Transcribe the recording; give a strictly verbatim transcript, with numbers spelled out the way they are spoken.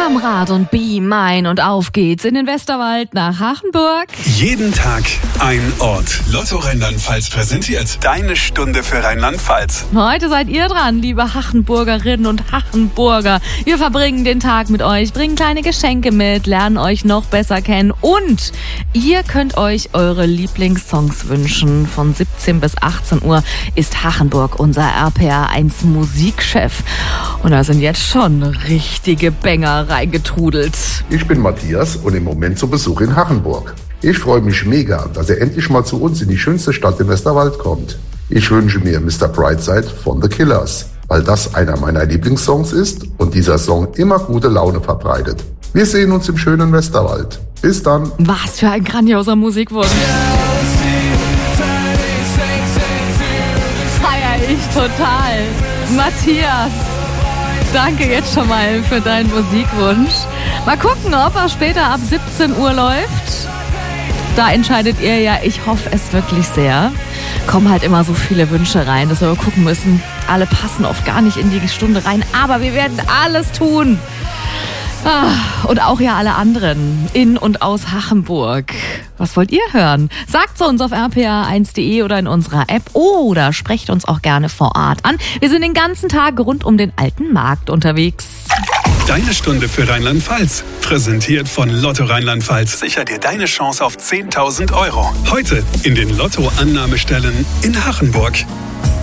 am Rad und Be Mine und auf geht's in den Westerwald nach Hachenburg. Jeden Tag ein Ort. Lotto Rheinland-Pfalz präsentiert deine Stunde für Rheinland-Pfalz. Heute seid ihr dran, liebe Hachenburgerinnen und Hachenburger. Wir verbringen den Tag mit euch, bringen kleine Geschenke mit, lernen euch noch besser kennen und ihr könnt euch eure Lieblingssongs wünschen. Von siebzehn bis achtzehn Uhr ist Hachenburg unser R P R eins Musikchef. Und da sind jetzt schon richtige Banger reingetrudelt. Ich bin Matthias und im Moment zu Besuch in Hachenburg. Ich freue mich mega, dass er endlich mal zu uns in die schönste Stadt im Westerwald kommt. Ich wünsche mir Mister Brightside von The Killers, weil das einer meiner Lieblingssongs ist und dieser Song immer gute Laune verbreitet. Wir sehen uns im schönen Westerwald. Bis dann. Was für ein grandioser Musikwunsch. Feier ich total. Matthias, danke jetzt schon mal für deinen Musikwunsch. Mal gucken, ob er später ab siebzehn Uhr läuft. Da entscheidet ihr ja, ich hoffe es wirklich sehr. Kommen halt immer so viele Wünsche rein, dass wir gucken müssen. Alle passen oft gar nicht in die Stunde rein, aber wir werden alles tun. Ah, und auch ja alle anderen in und aus Hachenburg. Was wollt ihr hören? Sagt es uns auf r p r eins punkt d e oder in unserer App oder sprecht uns auch gerne vor Ort an. Wir sind den ganzen Tag rund um den alten Markt unterwegs. Deine Stunde für Rheinland-Pfalz. Präsentiert von Lotto Rheinland-Pfalz. Sicher dir deine Chance auf zehntausend Euro. Heute in den Lotto-Annahmestellen in Hachenburg.